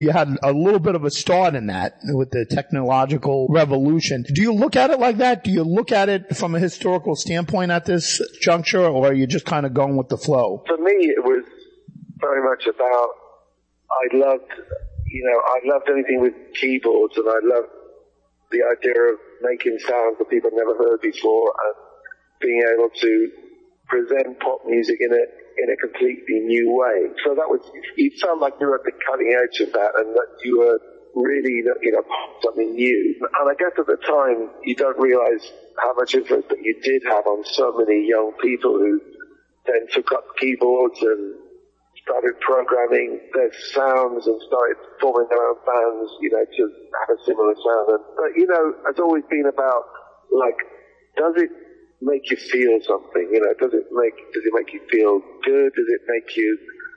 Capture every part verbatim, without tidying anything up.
You had a little bit of a start in that with the technological revolution. Do you look at it like that? Do you look at it from a historical standpoint at this juncture, or are you just kind of going with the flow? For me, it was very much about, I loved, you know, I loved anything with keyboards, and I loved the idea of making sounds that people never heard before and being able to present pop music in a in a completely new way. So that was, you felt like you were at the cutting edge of that, and that you were really, you know, something new. And I guess at the time, you don't realize how much influence that you did have on so many young people who then took up keyboards and started programming their sounds and started forming their own bands, you know, to have a similar sound. And, but, you know, it's always been about, like, does it make you feel something? You know, does it make, does it make you feel good? Does it make you,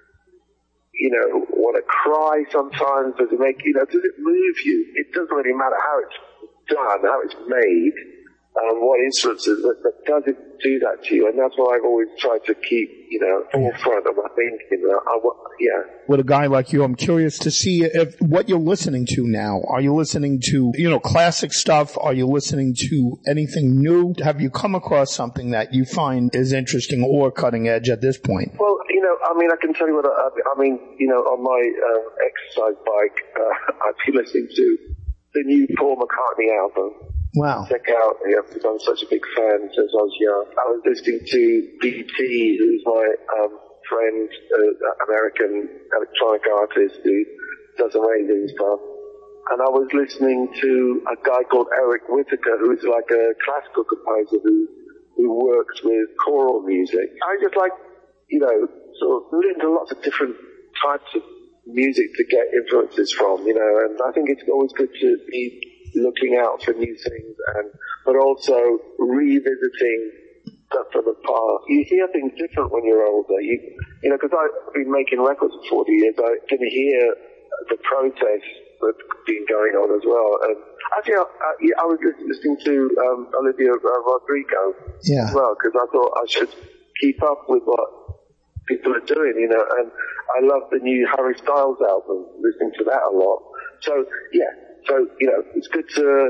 you know, want to cry sometimes? Does it make, you know, does it move you? It doesn't really matter how it's done, how it's made, um, what influences it, but does it do that to you? And that's what I've always tried to keep, you know, forefront of my thinking. I, I, yeah. With a guy like you, I'm curious to see if what you're listening to now. Are you listening to, you know, classic stuff? Are you listening to anything new? Have you come across something that you find is interesting or cutting edge at this point? Well, you know, I mean, I can tell you what I, I mean, you know, on my uh, exercise bike, uh, I've been listening to the new Paul McCartney album. Wow. Check out, yeah, because I'm such a big fan since I was young. I was listening to B T, who's my um, friend, uh, American electronic artist who does amazing stuff. And I was listening to a guy called Eric Whittaker, who's like a classical composer who, who works with choral music. I just like, you know, sort of listen to lots of different types of music to get influences from, you know, and I think it's always good to be looking out for new things, and but also revisiting stuff from the past. You hear things different when you're older. You, you know, because I've been making records for forty years, I can hear the protests that's been going on as well. And actually, I, I was listening to um, Olivia Rodrigo yeah. as well, because I thought I should keep up with what people are doing, you know. And I love the new Harry Styles album, listening to that a lot. So, yeah. So, you know, it's good to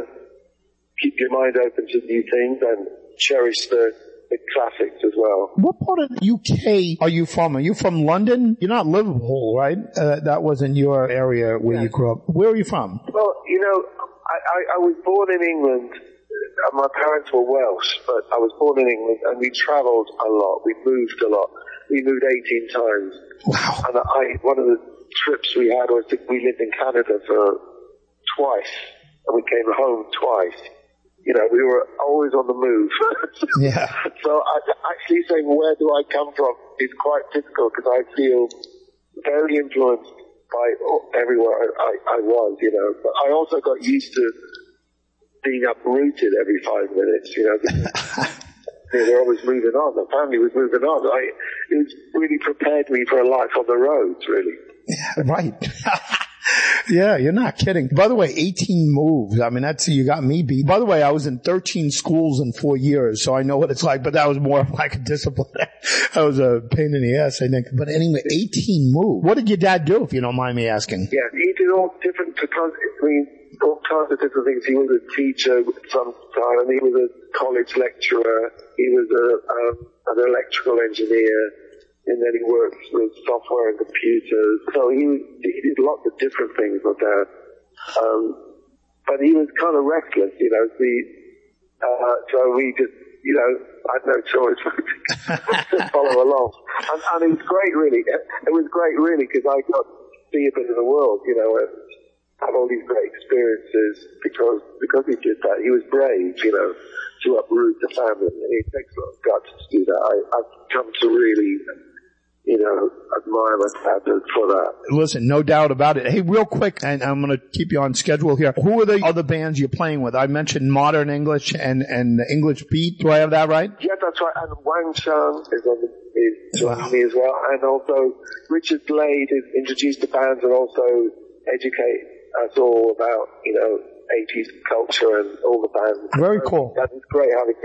keep your mind open to new things and cherish the, the classics as well. What part of the U K are you from? Are you from London? You're not Liverpool, right? Uh, that wasn't your area where yeah. you grew up. Where are you from? Well, you know, I, I, I was born in England. My parents were Welsh, but I was born in England, and we travelled a lot. We moved a lot. We moved eighteen times. Wow. And I, one of the trips we had was to, we lived in Canada for twice, and we came home twice. You know, we were always on the move. Yeah. So I, actually saying where do I come from is quite difficult, because I feel very influenced by everywhere I, I was, you know. But I also got used to being uprooted every five minutes, you know. Yeah, they're always moving on. The family was moving on. I, it was really prepared me for a life on the roads, really. Yeah, right. Yeah, you're not kidding. By the way, eighteen moves. I mean, that's, you got me beat. By the way, I was in thirteen schools in four years, so I know what it's like, but that was more like a discipline. That was a pain in the ass, I think. But anyway, eighteen moves. What did your dad do, if you don't mind me asking? Yeah, he did all different, because, I mean, all kinds of different things. He was a teacher sometime, and he was a college lecturer. He was a, um, an electrical engineer. And then he worked with software and computers. So he, he did lots of different things with that. Um, but he was kind of restless, you know. The, uh, so we just, you know, I had no choice but to follow along. And, and it was great, really. It was great, really, because I got to see a bit of the world, you know, and have all these great experiences because, because he did that. He was brave, you know, to uproot the family. And it takes a lot of guts to do that. I, I've come to really, you know, admire my dad for that. Listen, no doubt about it. Hey, real quick, and I'm going to keep you on schedule here. Who are the other bands you're playing with? I mentioned Modern English and, and English Beat. Do I have that right? Yeah, that's right. And Wang Chung is on the, is joining wow. me as well. And also Richard Blade has introduced the bands and also educate us all about, you know, eighties culture and all the bands. Very cool. That was great having him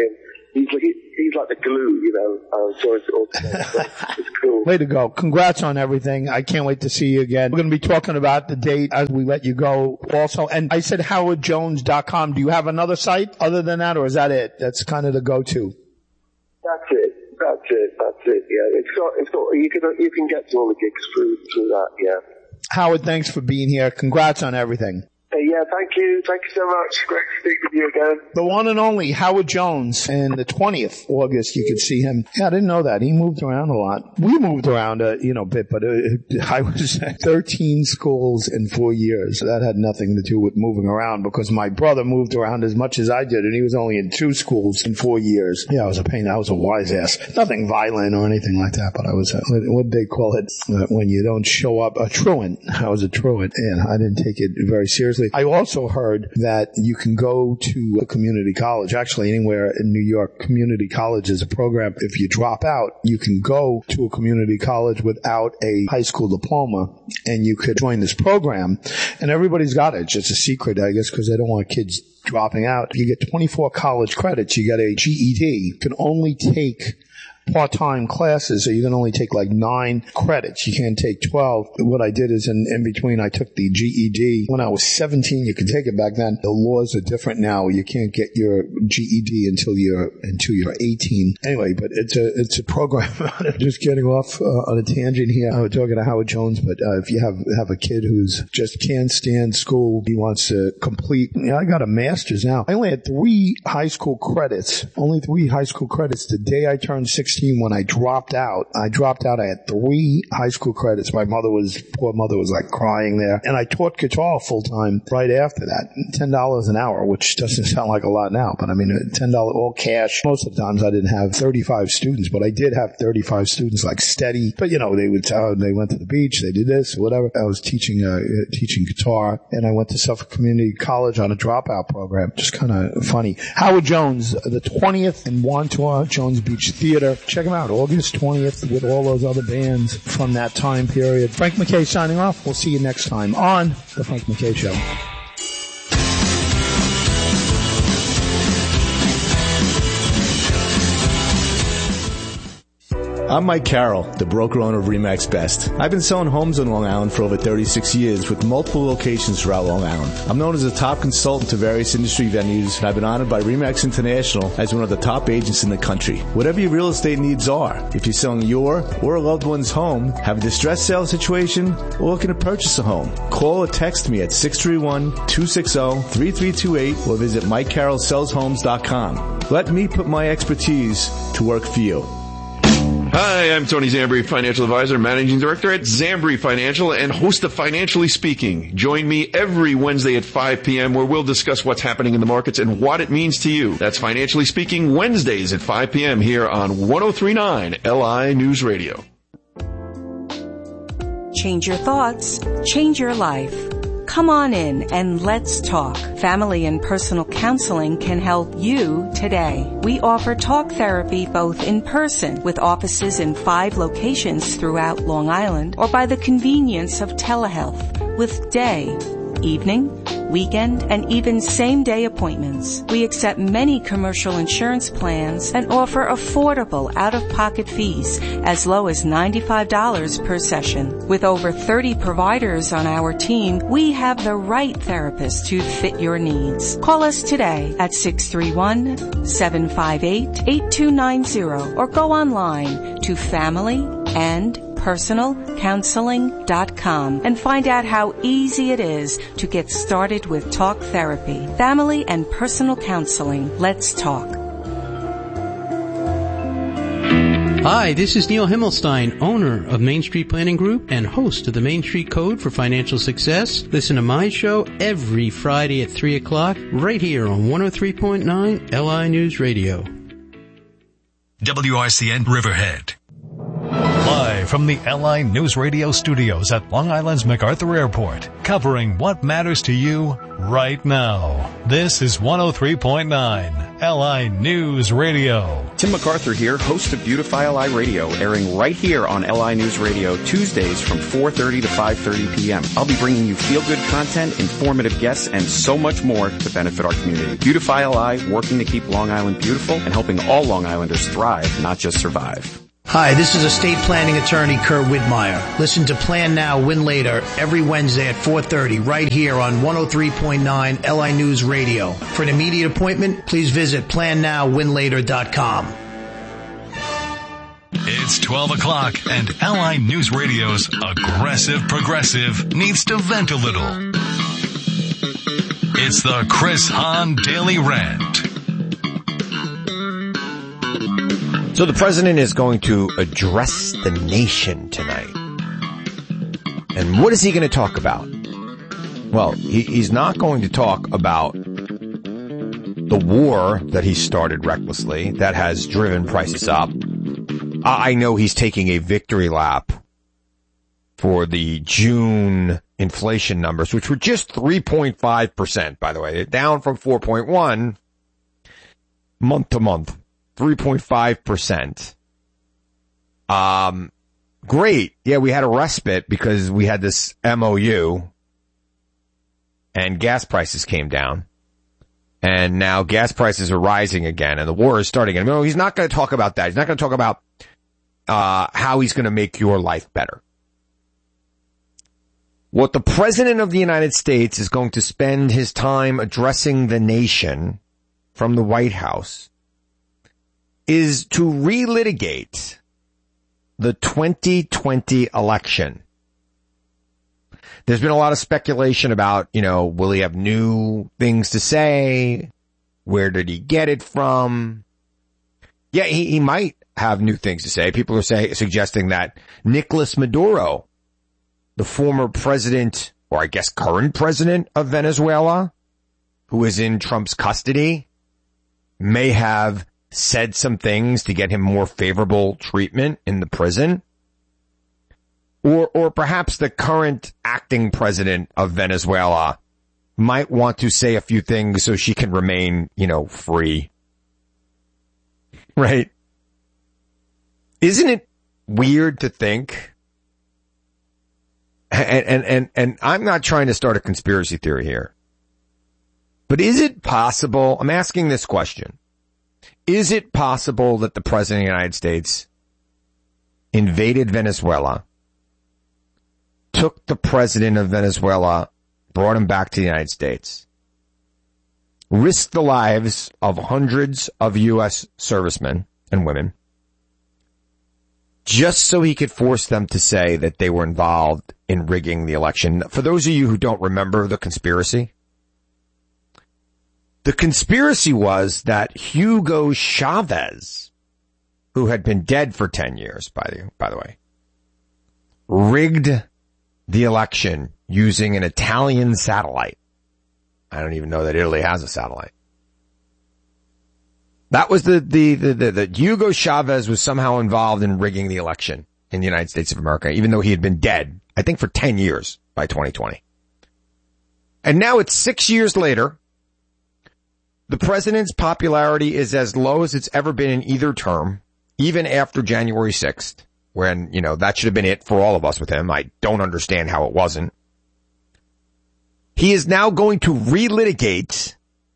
he's like, he, he's like the glue, you know, uh, joins it all together. So it's cool. Way to go. Congrats on everything. I can't wait to see you again. We're going to be talking about the date as we let you go also. And I said howard jones dot com. Do you have another site other than that, or is that it? That's kind of the go-to. That's it. That's it. That's it. Yeah. It's got, it's got, you can, you can get to all the gigs through, through that. Yeah. Howard, thanks for being here. Congrats on everything. Hey, yeah, thank you. Thank you so much. Great to speak with you again. The one and only Howard Jones. And the twentieth of August, you could see him. Yeah, I didn't know that. He moved around a lot. We moved around, uh, you know, a bit, but uh, I was at thirteen schools in four years. That had nothing to do with moving around because my brother moved around as much as I did, and he was only in two schools in four years. Yeah, I was a pain. I was a wise ass. Nothing violent or anything like that, but I was, a, what did they call it uh, when you don't show up? A truant. I was a truant, and I didn't take it very seriously. I also heard that you can go to a community college. Actually, anywhere in New York, community college is a program. If you drop out, you can go to a community college without a high school diploma, and you could join this program. And everybody's got it. It's just a secret, I guess, because they don't want kids dropping out. You get twenty-four college credits. You get a G E D. You can only take part-time classes, so you can only take like nine credits. You can't take twelve. What I did is in, in between, I took the G E D. When I was seventeen, you could take it back then. The laws are different now. You can't get your G E D until you're, until you're eighteen. Anyway, but it's a, it's a program. I'm just getting off uh, on a tangent here. I was talking to Howard Jones, but uh, if you have, have a kid who's just can't stand school, he wants to complete, you know, I got a master's now. I only had three high school credits, only three high school credits the day I turned sixteen. When I dropped out, I dropped out. I had three high school credits. My mother was, poor mother was like crying there. And I taught guitar full time right after that. ten dollars an hour, which doesn't sound like a lot now, but I mean, ten dollars all cash. Most of the times I didn't have thirty-five students, but I did have thirty-five students like steady. But you know, they would, uh, they went to the beach, they did this, whatever. I was teaching, uh, teaching guitar, and I went to Suffolk Community College on a dropout program. Just kind of funny. Howard Jones, the twentieth in Wantua, Jones Beach Theater. Check them out, August twentieth, with all those other bands from that time period. Frank McKay signing off. We'll see you next time on The Frank McKay Show. I'm Mike Carroll, the broker owner of RE/MAX Best. I've been selling homes on Long Island for over thirty-six years with multiple locations throughout Long Island. I'm known as a top consultant to various industry venues, and I've been honored by RE/MAX International as one of the top agents in the country. Whatever your real estate needs are, if you're selling your or a loved one's home, have a distressed sale situation, or looking to purchase a home, call or text me at six three one, two six zero, three three two eight or visit mike carroll sells homes dot com. Let me put my expertise to work for you. Hi, I'm Tony Zambri, Financial Advisor, Managing Director at Zambri Financial and host of Financially Speaking. Join me every Wednesday at five p.m. where we'll discuss what's happening in the markets and what it means to you. That's Financially Speaking Wednesdays at five p.m. here on one oh three point nine L I News Radio. Change your thoughts, change your life. Come on in and let's talk. Family and personal counseling can help you today. We offer talk therapy both in person with offices in five locations throughout Long Island or by the convenience of telehealth with day, evening, weekend, and even same-day appointments. We accept many commercial insurance plans and offer affordable out-of-pocket fees as low as ninety-five dollars per session. With over thirty providers on our team, we have the right therapist to fit your needs. Call us today at six three one, seven five eight, eight two nine zero or go online to family and personal counseling dot com and find out how easy it is to get started with talk therapy. Family and personal counseling. Let's talk. Hi, this is Neil Himmelstein, owner of Main Street Planning Group and host of the Main Street Code for Financial Success. Listen to my show every Friday at three o'clock right here on one oh three point nine L I News Radio. W R C N Riverhead. Live from the L I News Radio studios at Long Island's MacArthur Airport, covering what matters to you right now. This is one oh three point nine L I News Radio. Tim MacArthur here, host of Beautify L I Radio, airing right here on L I News Radio Tuesdays from four thirty to five thirty p.m. I'll be bringing you feel-good content, informative guests, and so much more to benefit our community. Beautify L I, working to keep Long Island beautiful and helping all Long Islanders thrive, not just survive. Hi, this is estate planning attorney Kurt Widmeyer. Listen to Plan Now, Win Later every Wednesday at four thirty right here on one oh three point nine L I News Radio. For an immediate appointment, please visit plan now win later dot com. It's twelve o'clock and L I News Radio's Aggressive Progressive needs to vent a little. It's the Chris Hahn Daily Rant. So the president is going to address the nation tonight. And what is he going to talk about? Well, he, he's not going to talk about the war that he started recklessly that has driven prices up. I know he's taking a victory lap for the June inflation numbers, which were just three point five percent, by the way. They're down from four point one month to month. three point five percent. Um, great. Yeah, we had a respite because we had this M O U and gas prices came down. And now gas prices are rising again and the war is starting. And no, he's not going to talk about that. He's not going to talk about uh how he's going to make your life better. What the President of the United States is going to spend his time addressing the nation from the White House is to relitigate the twenty twenty election. There's been a lot of speculation about, you know, will he have new things to say? Where did he get it from? Yeah, he, he might have new things to say. People are say, suggesting that Nicolas Maduro, the former president, or I guess current president of Venezuela, who is in Trump's custody, may have said some things to get him more favorable treatment in the prison. Or, or perhaps the current acting president of Venezuela might want to say a few things so she can remain, you know, free. Right? Isn't it weird to think? And, and, and, and I'm not trying to start a conspiracy theory here. But is it possible? I'm asking this question. Is it possible that the President of the United States invaded Venezuela, took the President of Venezuela, brought him back to the United States, risked the lives of hundreds of U S servicemen and women, just so he could force them to say that they were involved in rigging the election? For those of you who don't remember the conspiracy, the conspiracy was that Hugo Chavez, who had been dead for ten years, by the, by the way, rigged the election using an Italian satellite. I don't even know that Italy has a satellite. That was the, the, the, the, the Hugo Chavez was somehow involved in rigging the election in the United States of America, even though he had been dead, I think, for ten years by twenty twenty. And now it's six years later. The president's popularity is as low as it's ever been in either term, even after January sixth, when, you know, that should have been it for all of us with him. I don't understand how it wasn't. He is now going to relitigate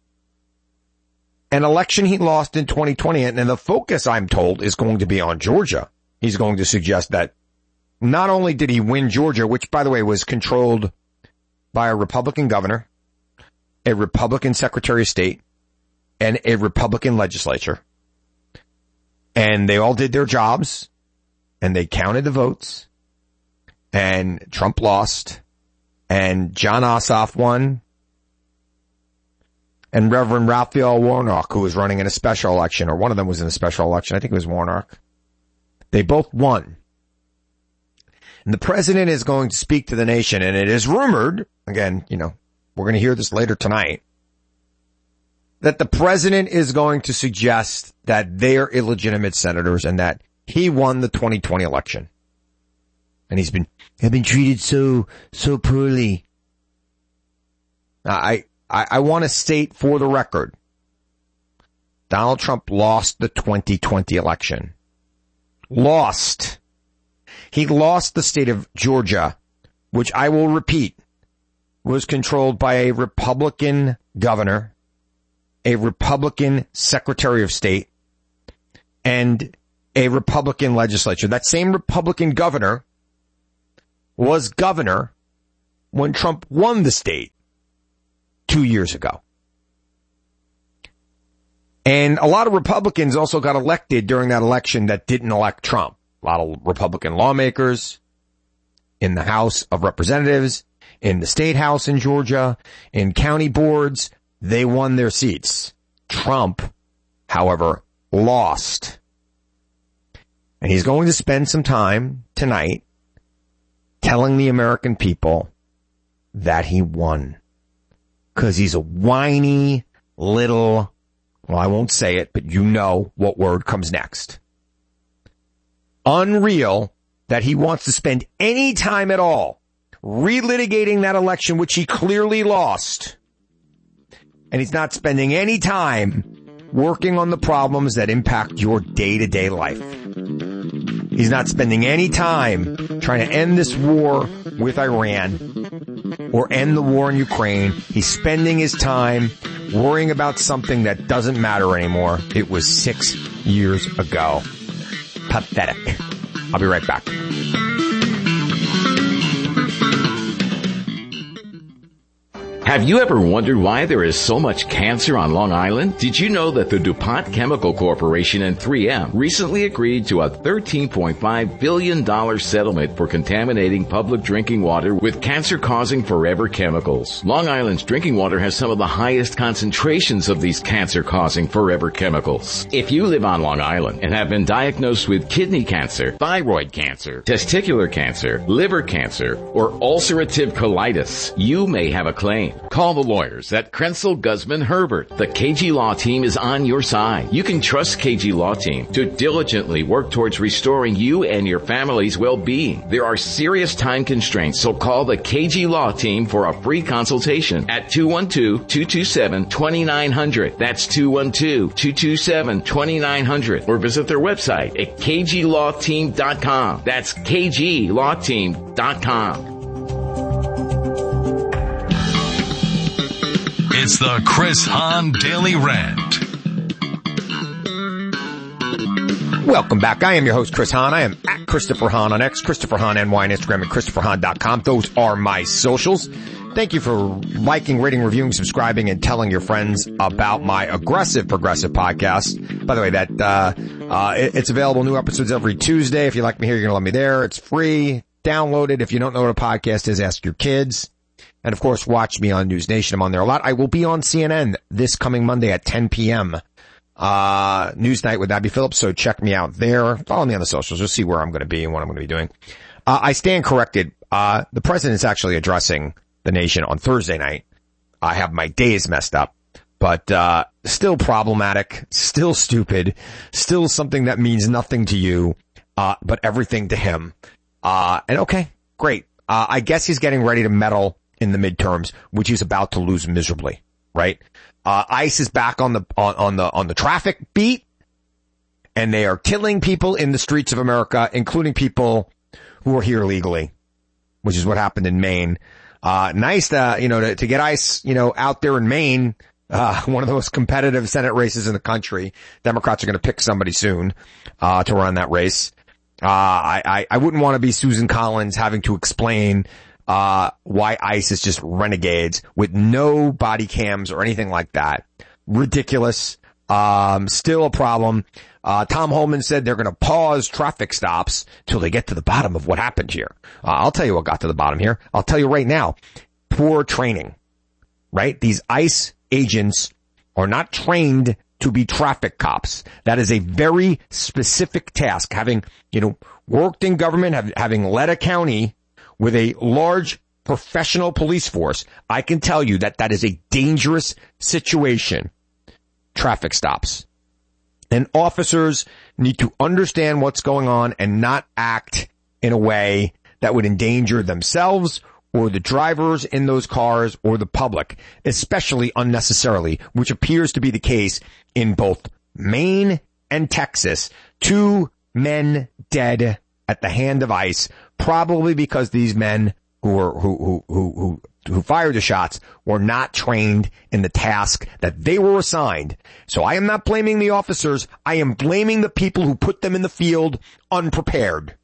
an election he lost in twenty twenty, and the focus, I'm told, is going to be on Georgia. He's going to suggest that not only did he win Georgia, which, by the way, was controlled by a Republican governor, a Republican Secretary of State, and a Republican legislature. And they all did their jobs, and they counted the votes, and Trump lost, and John Ossoff won, and Reverend Raphael Warnock, who was running in a special election, or one of them was in a special election, I think it was Warnock. They both won. And the president is going to speak to the nation, and it is rumored, again, you know, we're going to hear this later tonight, that the president is going to suggest that they're illegitimate senators and that he won the twenty twenty election. And he's been, have been treated so, so poorly. I, I, I want to state for the record, Donald Trump lost the twenty twenty election. Lost. He lost the state of Georgia, which I will repeat, was controlled by a Republican governor, a Republican Secretary of State, and a Republican legislature. That same Republican governor was governor when Trump won the state two years ago. And a lot of Republicans also got elected during that election that didn't elect Trump. A lot of Republican lawmakers in the House of Representatives, in the State House in Georgia, in county boards, they won their seats. Trump, however, lost. And he's going to spend some time tonight telling the American people that he won. Because he's a whiny little, well, I won't say it, but you know what word comes next. Unreal that he wants to spend any time at all relitigating that election, which he clearly lost. And he's not spending any time working on the problems that impact your day-to-day life. He's not spending any time trying to end this war with Iran or end the war in Ukraine. He's spending his time worrying about something that doesn't matter anymore. It was six years ago. Pathetic. I'll be right back. Have you ever wondered why there is so much cancer on Long Island? Did you know that the DuPont Chemical Corporation and three M recently agreed to a thirteen point five billion dollars settlement for contaminating public drinking water with cancer-causing forever chemicals? Long Island's drinking water has some of the highest concentrations of these cancer-causing forever chemicals. If you live on Long Island and have been diagnosed with kidney cancer, thyroid cancer, testicular cancer, liver cancer, or ulcerative colitis, you may have a claim. Call the lawyers at Krenzel, Guzman, Herbert. The K G Law Team is on your side. You can trust K G Law Team to diligently work towards restoring you and your family's well-being. There are serious time constraints, so call the K G Law Team for a free consultation at two one two, two two seven, two nine zero zero. That's two one two, two two seven, two nine zero zero. Or visit their website at k g law team dot com. That's k g law team dot com. It's the Chris Hahn Daily Rant. Welcome back. I am your host, Chris Hahn. I am at Christopher Hahn on X, Christopher Hahn N Y on Instagram, and Christopher Hahn dot com. Those are my socials. Thank you for liking, rating, reviewing, subscribing, and telling your friends about my Aggressive Progressive podcast. By the way, that uh, uh it, it's available, new episodes every Tuesday. If you like me here, you're going to love me there. It's free. Download it. If you don't know what a podcast is, ask your kids. And, of course, watch me on News Nation. I'm on there a lot. I will be on C N N this coming Monday at ten p.m. Uh, Newsnight with Abby Phillips, so check me out there. Follow me on the socials. You'll see where I'm going to be and what I'm going to be doing. Uh, I stand corrected. Uh, the president is actually addressing the nation on Thursday night. I have my days messed up, but uh still problematic, still stupid, still something that means nothing to you, uh but everything to him. Uh and okay, great. Uh I guess he's getting ready to medal in the midterms, which he's about to lose miserably, right? Uh ICE is back on the on, on the on the traffic beat, and they are killing people in the streets of America, including people who are here legally, which is what happened in Maine. Uh, nice to, you know, to, to get ICE, you know, out there in Maine, uh, one of the most competitive Senate races in the country. Democrats are going to pick somebody soon, uh, to run that race. Uh, I, I, I wouldn't want to be Susan Collins having to explain, uh, why ICE is just renegades with no body cams or anything like that. Ridiculous. Um, still a problem. Uh, Tom Homan said they're going to pause traffic stops till they get to the bottom of what happened here. Uh, I'll tell you what got to the bottom here. I'll tell you right now. Poor training, right? These ICE agents are not trained to be traffic cops. That is a very specific task. Having, you know, worked in government, have, having led a county with a large professional police force, I can tell you that that is a dangerous situation. Traffic stops. And officers need to understand what's going on and not act in a way that would endanger themselves or the drivers in those cars or the public, especially unnecessarily, which appears to be the case in both Maine and Texas. Two men dead at the hand of ICE, probably because these men who were, who, who, who, who, who fired the shots were not trained in the task that they were assigned. So I am not blaming the officers. I am blaming the people who put them in the field unprepared.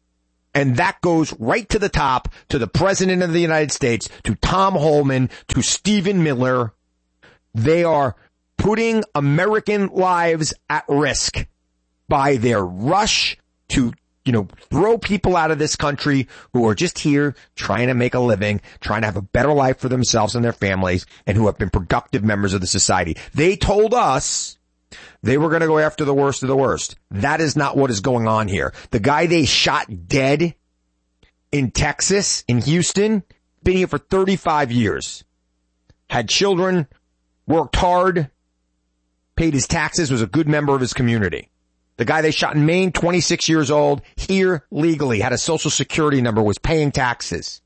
And that goes right to the top, to the President of the United States, to Tom Homan, to Stephen Miller. They are putting American lives at risk by their rush to, you know, throw people out of this country who are just here trying to make a living, trying to have a better life for themselves and their families, and who have been productive members of the society. They told us they were going to go after the worst of the worst. That is not what is going on here. The guy they shot dead in Texas, in Houston, been here for thirty-five years. Had children, worked hard, paid his taxes, was a good member of his community. The guy they shot in Maine, twenty-six years old, here legally, had a social security number, was paying taxes.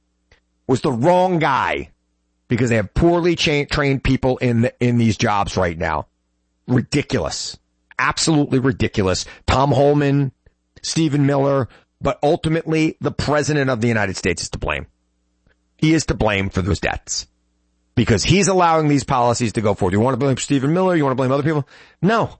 Was the wrong guy because they have poorly cha- trained people in the, in these jobs right now. Ridiculous. Absolutely ridiculous. Tom Homan, Stephen Miller, but ultimately the President of the United States is to blame. He is to blame for those deaths because he's allowing these policies to go forward. You want to blame Stephen Miller? You want to blame other people? No.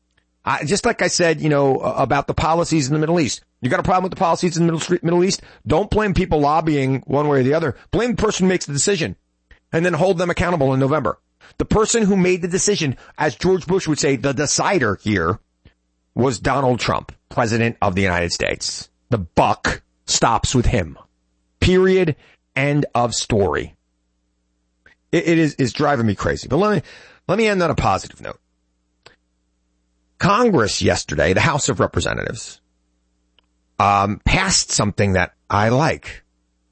I, just like I said, you know, about the policies in the Middle East. You got a problem with the policies in the Middle, Middle East? Don't blame people lobbying one way or the other. Blame the person who makes the decision and then hold them accountable in November. The person who made the decision, as George Bush would say, the decider here was Donald Trump, President of the United States. The buck stops with him. Period. End of story. It, it is, is driving me crazy. But let me, let me end on a positive note. Congress yesterday, the House of Representatives, um, passed something that I like.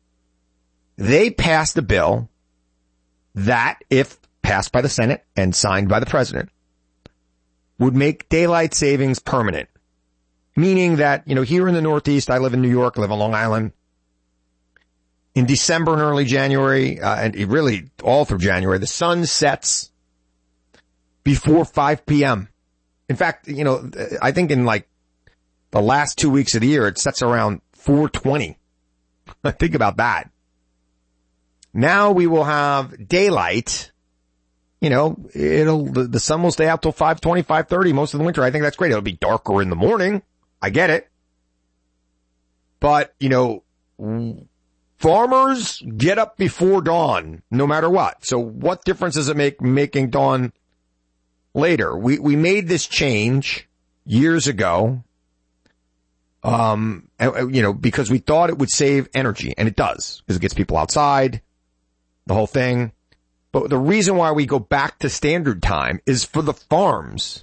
They passed a bill that, if passed by the Senate and signed by the President, would make daylight savings permanent. Meaning that, you know, here in the Northeast, I live in New York, I live on Long Island. In December and early January, uh, and really all through January, the sun sets before five p.m. In fact, you know, I think in like the last two weeks of the year, it sets around four twenty. Think about that. Now we will have daylight. You know, it'll, the, the sun will stay out till five twenty, five thirty most of the winter. I think that's great. It'll be darker in the morning. I get it. But, you know, farmers get up before dawn, no matter what. So what difference does it make making dawn later? We, we made this change years ago, um, you know, because we thought it would save energy, and it does, because it gets people outside, the whole thing. But the reason why we go back to standard time is for the farms.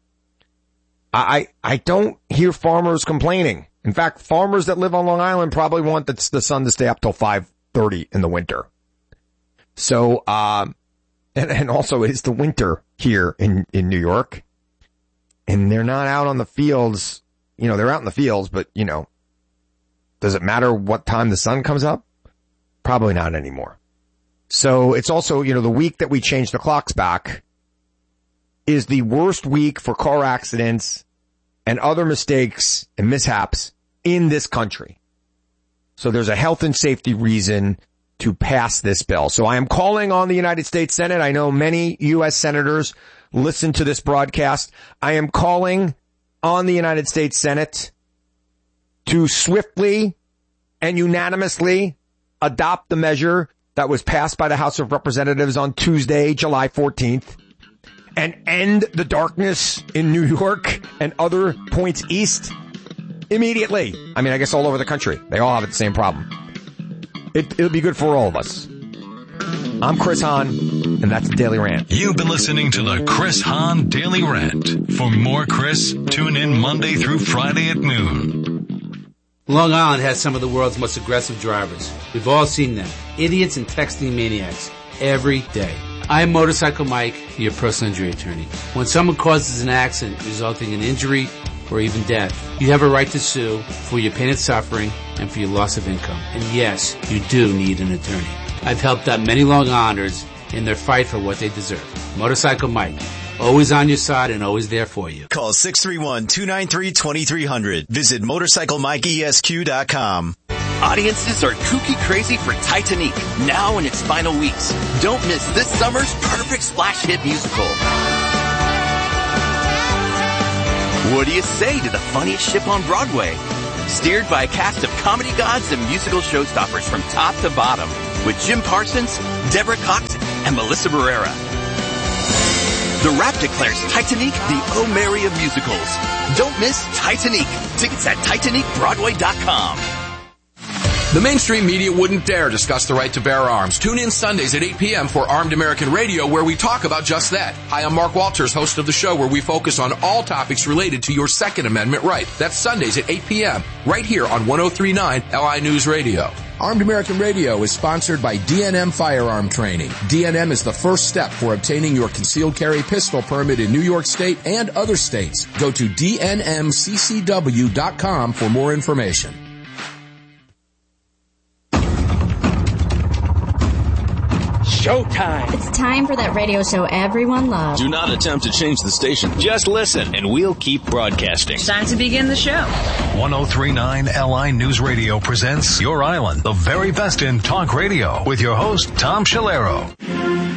I, I don't hear farmers complaining. In fact, farmers that live on Long Island probably want the, the sun to stay up till five thirty in the winter. So, um, and, and also it's the winter here in, in New York, and they're not out on the fields. You know, they're out in the fields, but you know, does it matter what time the sun comes up? Probably not anymore. So it's also, you know, the week that we changed the clocks back is the worst week for car accidents and other mistakes and mishaps in this country. So there's a health and safety reason to pass this bill. So I am calling on the United States Senate. I know many U S senators listen to this broadcast. I am calling on the United States Senate to swiftly and unanimously adopt the measure that was passed by the House of Representatives on Tuesday, July fourteenth, and end the darkness in New York and other points east immediately. I mean, I guess all over the country. They all have the same problem. It, it'll be good for all of us. I'm Chris Hahn, and that's the Daily Rant. You've been listening to the Chris Hahn Daily Rant. For more Chris, tune in Monday through Friday at noon. Long Island has some of the world's most aggressive drivers. We've all seen them. Idiots and texting maniacs every day. I'm Motorcycle Mike, your personal injury attorney. When someone causes an accident resulting in injury or even death. You have a right to sue for your pain and suffering and for your loss of income. And yes, you do need an attorney. I've helped out many Long Islanders in their fight for what they deserve. Motorcycle Mike, always on your side and always there for you. Call six three one, two nine three, two three zero zero. Visit motorcycle mike e s q dot com. Audiences are kooky crazy for Titanic, now in its final weeks. Don't miss this summer's perfect splash hit musical. What do you say to the funniest ship on Broadway? Steered by a cast of comedy gods and musical showstoppers from top to bottom, with Jim Parsons, Deborah Cox, and Melissa Barrera. The Rap declares Titanic the O Mary of musicals. Don't miss Titanic. Tickets at Titanic Broadway dot com. The mainstream media wouldn't dare discuss the right to bear arms. Tune in Sundays at eight p.m. for Armed American Radio, where we talk about just that. Hi, I'm Mark Walters, host of the show, where we focus on all topics related to your Second Amendment right. That's Sundays at eight p.m. right here on one oh three point nine L I News Radio. Armed American Radio is sponsored by D N M Firearm Training. D N M is the first step for obtaining your concealed carry pistol permit in New York State and other states. Go to D N M C C W dot com for more information. Showtime! It's time for that radio show everyone loves. Do not attempt to change the station. Just listen, and we'll keep broadcasting. It's time to begin the show. one oh three point nine L I News Radio presents Your Island, the very best in talk radio, with your host, Tom Shalero.